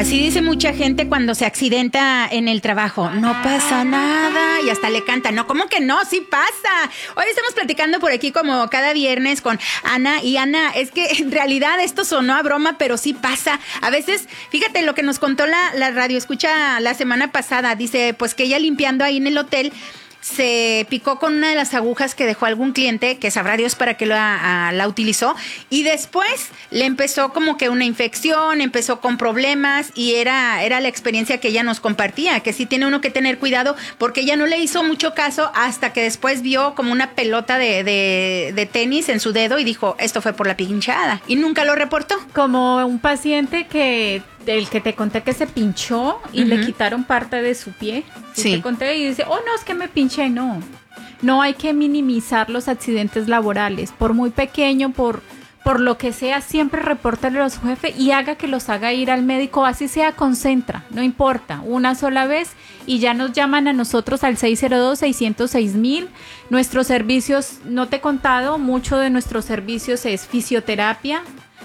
Así dice mucha gente cuando se accidenta en el trabajo. No pasa nada. Y hasta le cantan. No, ¿cómo que no? Sí pasa. Hoy estamos platicando por aquí como cada viernes con Ana. Y Ana, es que en realidad esto sonó a broma, pero sí pasa. A veces, fíjate lo que nos contó la radio escucha la semana pasada. Dice, pues que ella limpiando ahí en el hotel se picó con una de las agujas que dejó algún cliente, que sabrá Dios para qué la utilizó, y después le empezó como que una infección, empezó con problemas, y era la experiencia que ella nos compartía, que sí tiene uno que tener cuidado, porque ella no le hizo mucho caso hasta que después vio como una pelota de tenis en su dedo y dijo, esto fue por la pinchada, y nunca lo reportó. Como un paciente del que te conté que se pinchó y le quitaron parte de su pie. Sí. Te conté y dice, oh no, es que me pinché. No hay que minimizar los accidentes laborales. Por muy pequeño, por lo que sea, siempre repórtale a su jefe y haga que los haga ir al médico, así sea concentra, no importa, una sola vez y ya nos llaman a nosotros al 602-606-1000. Nuestros servicios, no te he contado, mucho de nuestros servicios es fisioterapia,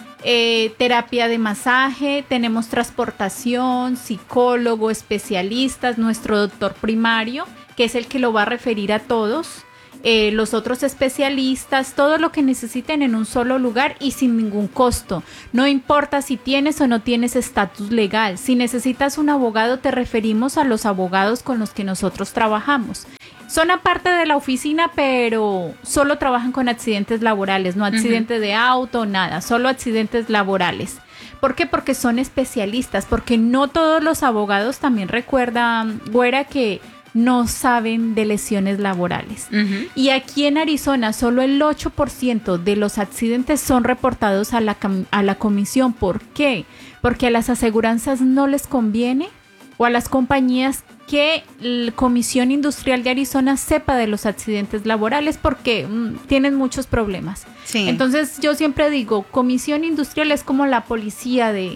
terapia de masaje, tenemos transportación, psicólogo, especialistas, nuestro doctor primario, que es el que lo va a referir a todos, los otros especialistas, todo lo que necesiten en un solo lugar y sin ningún costo. No importa si tienes o no tienes estatus legal. Si necesitas un abogado, te referimos a los abogados con los que nosotros trabajamos. Son aparte de la oficina, pero solo trabajan con accidentes laborales, no accidentes de auto, nada, solo accidentes laborales. ¿Por qué? Porque son especialistas, porque no todos los abogados, también recuerda, Güera, que no saben de lesiones laborales. Y aquí en Arizona solo el 8% de los accidentes son reportados a la comisión. ¿Por qué? Porque a las aseguranzas no les conviene, o a las compañías, que la Comisión Industrial de Arizona sepa de los accidentes laborales, porque tienen muchos problemas. Sí. Entonces yo siempre digo, Comisión Industrial es como la policía de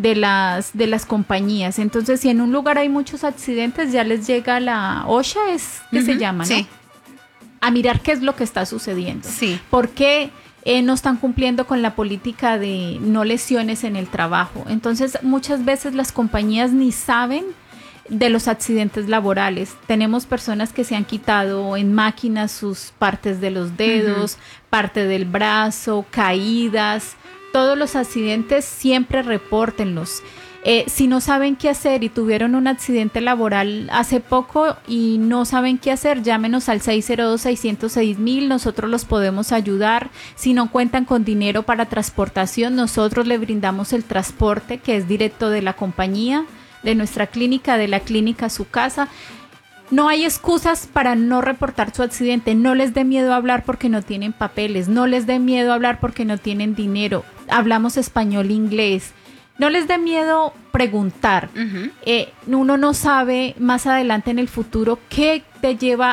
las compañías. Entonces si en un lugar hay muchos accidentes, ya les llega la OSHA, es que se llama, ¿no? Sí. A mirar qué es lo que está sucediendo. Sí. ¿Por qué no están cumpliendo con la política de no lesiones en el trabajo? Entonces muchas veces las compañías ni saben de los accidentes laborales. Tenemos personas que se han quitado en máquinas sus partes de los dedos, parte del brazo, caídas. Todos los accidentes siempre repórtenlos. Si no saben qué hacer y tuvieron un accidente laboral hace poco y no saben qué hacer, llámenos al 602-606-1000, nosotros los podemos ayudar. Si no cuentan con dinero para transportación, nosotros le brindamos el transporte que es directo de la compañía, de nuestra clínica, de la clínica a su casa. No hay excusas para no reportar su accidente. No les dé miedo hablar porque no tienen papeles. No les dé miedo hablar porque no tienen dinero. Hablamos español, inglés. No les dé miedo preguntar. Uno no sabe más adelante en el futuro qué te lleva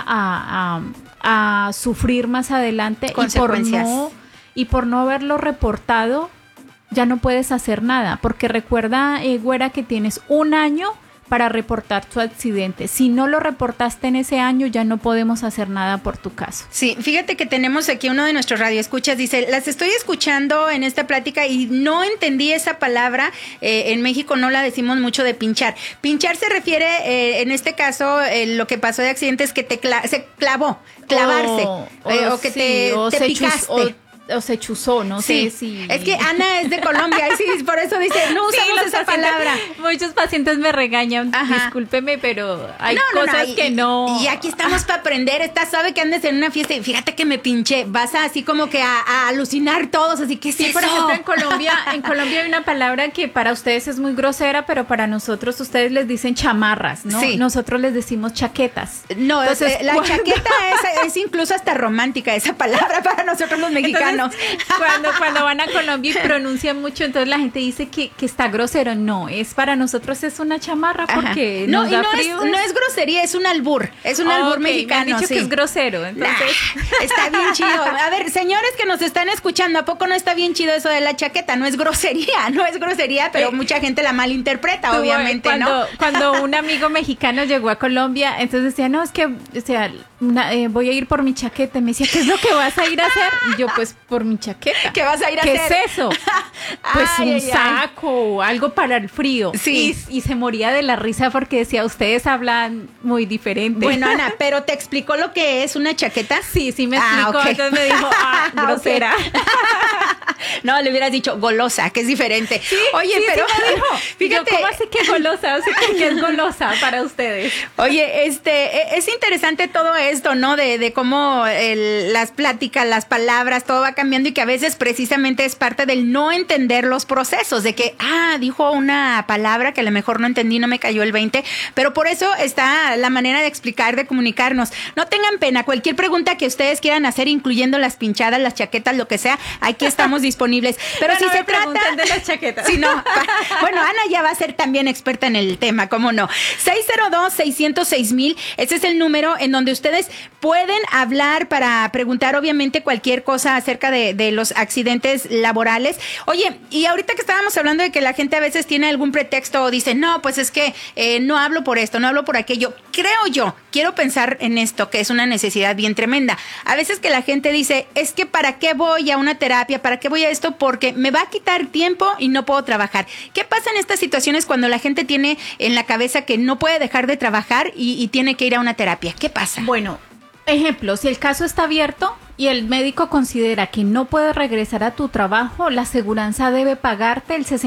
a sufrir más adelante. Consecuencias. Y por no haberlo reportado, ya no puedes hacer nada. Porque recuerda, Güera, que tienes un año para reportar tu accidente. Si no lo reportaste en ese año, ya no podemos hacer nada por tu caso. Sí, fíjate que tenemos aquí uno de nuestros radioescuchas, dice, las estoy escuchando en esta plática y no entendí esa palabra. En México no la decimos mucho de pinchar. Pinchar se refiere, en este caso, lo que pasó de accidentes que se clavó, clavarse, o que te picaste. O se chuzó, no sé si... Es que Ana es de Colombia, y sí, por eso dice, no usamos esa palabra. Muchos pacientes me regañan, discúlpeme, pero hay cosas que no... Y aquí estamos para aprender. Sabe que andes en una fiesta y fíjate que me pinché. Vas así como que a alucinar todos, así que sí, por ejemplo, en Colombia hay una palabra que para ustedes es muy grosera, pero para nosotros, ustedes les dicen chamarras, ¿no? Sí. Nosotros les decimos chaquetas. No, entonces, la chaqueta es incluso hasta romántica esa palabra para nosotros los mexicanos. Entonces, cuando van a Colombia y pronuncian mucho, entonces la gente dice que está grosero. No, para nosotros es una chamarra porque nos da frío. No es grosería, es un albur. Es un albur mexicano. Me han dicho que es grosero, entonces. Está bien chido. A ver, señores que nos están escuchando, ¿a poco no está bien chido eso de la chaqueta? No es grosería, pero mucha gente la malinterpreta, obviamente, Cuando un amigo mexicano llegó a Colombia, entonces decía, no, es que, voy a ir por mi chaqueta. Y me decía, ¿qué es lo que vas a ir a hacer? Y yo, pues, por mi chaqueta. ¿Qué vas a ir a hacer? ¿Qué es eso? Pues un saco, algo para el frío. Sí. Y se moría de la risa porque decía, ustedes hablan muy diferente. Bueno, Ana, ¿pero te explicó lo que es una chaqueta? Sí me explicó. Okay. Entonces me dijo, grosera. Okay. No, le hubieras dicho golosa, que es diferente. Sí, oye, sí, pero sí me dijo. fíjate. Yo, ¿cómo así que golosa? O sea, ¿qué es golosa para ustedes? Oye, es interesante todo esto, ¿no? De cómo las pláticas, las palabras, todo va cambiando y que a veces precisamente es parte del no entender los procesos, de que, dijo una palabra que a lo mejor no entendí, no me cayó el 20, pero por eso está la manera de explicar, de comunicarnos. No tengan pena, cualquier pregunta que ustedes quieran hacer, incluyendo las pinchadas, las chaquetas, lo que sea, aquí estamos disponibles. Pero no, si no se me trata de las chaquetas. Sí, no. Bueno, Ana ya va a ser también experta en el tema, ¿cómo no? 602-606-1000, ese es el número en donde ustedes pueden hablar para preguntar, obviamente, cualquier cosa acerca de los accidentes laborales. Oye, y ahorita que estábamos hablando de que la gente a veces tiene algún pretexto o dice, no, pues es que no hablo por esto, no hablo por aquello. Quiero pensar en esto, que es una necesidad bien tremenda. A veces que la gente dice, es que ¿para qué voy a una terapia? ¿Para qué voy a esto? Porque me va a quitar tiempo y no puedo trabajar. ¿Qué pasa en estas situaciones cuando la gente tiene en la cabeza que no puede dejar de trabajar y tiene que ir a una terapia? ¿Qué pasa? Bueno, ejemplo, si el caso está abierto y el médico considera que no puedes regresar a tu trabajo, la aseguranza debe pagarte el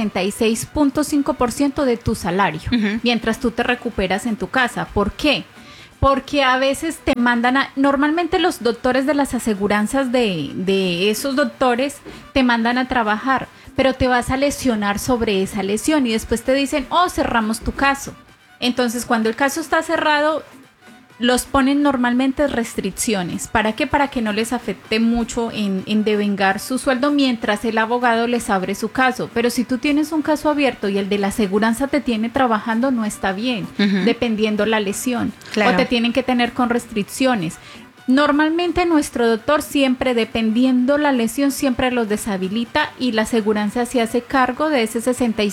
66.5% de tu salario, mientras tú te recuperas en tu casa. ¿Por qué? Porque a veces te mandan normalmente los doctores de las aseguranzas de esos doctores te mandan a trabajar, pero te vas a lesionar sobre esa lesión y después te dicen, cerramos tu caso. Entonces, cuando el caso está cerrado, los ponen normalmente restricciones. ¿Para qué? Para que no les afecte mucho en devengar su sueldo mientras el abogado les abre su caso. Pero si tú tienes un caso abierto y el de la aseguranza te tiene trabajando, no está bien, dependiendo la lesión. Claro. O te tienen que tener con restricciones. Normalmente nuestro doctor siempre, dependiendo la lesión, siempre los deshabilita y la aseguranza se hace cargo de ese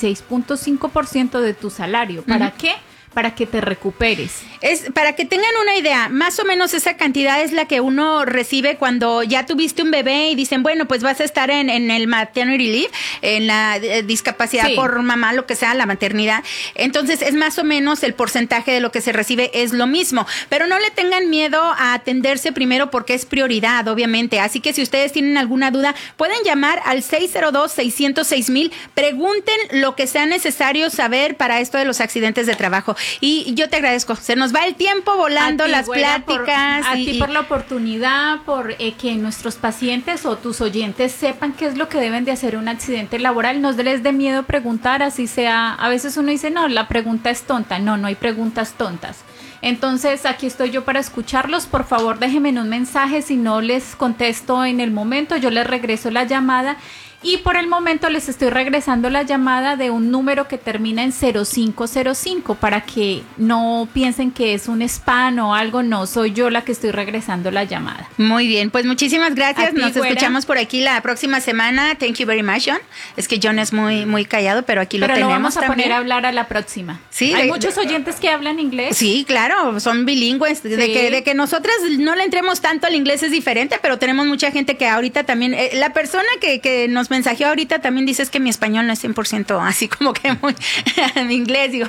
66.5% de tu salario. ¿Para qué? Para que te recuperes. Es para que tengan una idea, más o menos esa cantidad es la que uno recibe cuando ya tuviste un bebé y dicen, bueno, pues vas a estar en el maternity leave, en la discapacidad por mamá, lo que sea, la maternidad. Entonces es más o menos el porcentaje de lo que se recibe es lo mismo, pero no le tengan miedo a atenderse primero porque es prioridad, obviamente. Así que si ustedes tienen alguna duda, pueden llamar al 602-606-1000, pregunten lo que sea necesario saber para esto de los accidentes de trabajo. Y yo te agradezco, se nos va el tiempo volando, las pláticas. Por la oportunidad, por que nuestros pacientes o tus oyentes sepan qué es lo que deben de hacer en un accidente laboral. No les dé miedo preguntar, así sea. A veces uno dice, no, la pregunta es tonta. No hay preguntas tontas. Entonces, aquí estoy yo para escucharlos. Por favor, déjenme un mensaje. Si no les contesto en el momento, yo les regreso la llamada. Y por el momento les estoy regresando la llamada de un número que termina en 0505 para que no piensen que es un spam o algo. No, soy yo la que estoy regresando la llamada. Muy bien, pues muchísimas gracias. Nos escuchamos por aquí la próxima semana. Thank you very much, John. Es que John es muy callado, pero aquí lo tenemos. Pero lo vamos a también poner a hablar a la próxima. Sí, hay muchos oyentes que hablan inglés. Sí, claro, son bilingües. Sí. De que nosotras no le entremos tanto al inglés es diferente, pero tenemos mucha gente que ahorita también, la persona que nos mensajeó ahorita también dice que mi español no es 100% así como que muy en inglés, digo,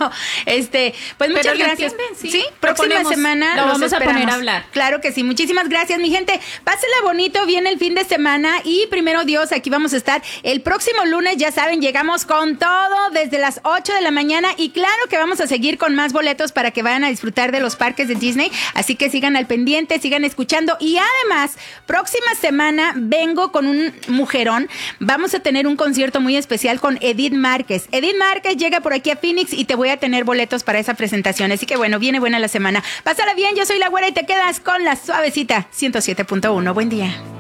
pues muchas pero gracias. Sí, próxima semana lo vamos a poner a hablar. Claro que sí, muchísimas gracias, mi gente. Pásela bonito, viene el fin de semana y primero Dios, aquí vamos a estar el próximo lunes, ya saben, llegamos con todo desde las 8 de la mañana y claro que vamos a seguir con más boletos para que vayan a disfrutar de los parques de Disney, así que sigan al pendiente, sigan escuchando y además, próxima semana vengo con un mujerón, vamos a tener un concierto muy especial con Edith Márquez. Edith Márquez llega por aquí a Phoenix y te voy a tener boletos para esa presentación. Así que bueno, viene buena la semana. Pásala bien, yo soy La Güera y te quedas con la suavecita 107.1. Buen día.